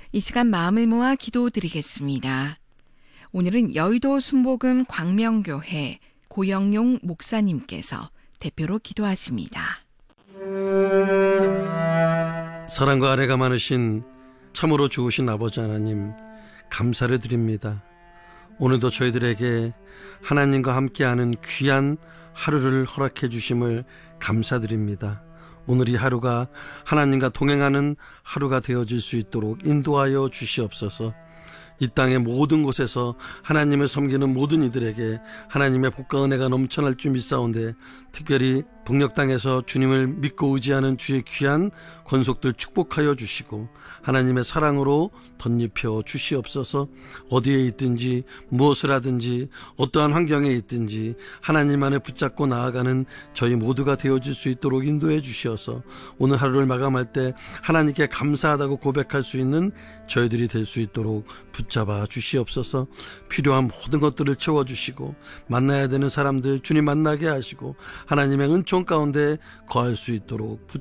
이 시간 마음을 모아 기도드리겠습니다. 오늘은 여의도 순복음 광명교회 고영용 목사님께서 대표로 기도하십니다. 사랑과 아뢰가 많으신 참으로 좋으신 아버지 하나님, 감사를 드립니다. 오늘도 저희들에게 하나님과 함께하는 귀한 하루를 허락해 주심을 감사드립니다. 오늘 이 하루가 하나님과 동행하는 하루가 되어질 수 있도록 인도하여 주시옵소서. 이 땅의 모든 곳에서 하나님을 섬기는 모든 이들에게 하나님의 복과 은혜가 넘쳐날 줄 믿사온데, 특별히 북녘 땅에서 주님을 믿고 의지하는 주의 귀한 권속들 축복하여 주시고 하나님의 사랑으로 덧입혀 주시옵소서. 어디에 있든지 무엇을 하든지 어떠한 환경에 있든지 하나님 안에 붙잡고 나아가는 저희 모두가 되어질 수 있도록 인도해 주시어서 오늘 하루를 마감할 때 하나님께 감사하다고 고백할 수 있는 저희들이 될 수 있도록 붙잡아 주시옵소서. 필요한 모든 것들을 채워주시고 만나야 되는 사람들 주님 만나게 하시고 하나님의 은총 가운데 거할 수 있도록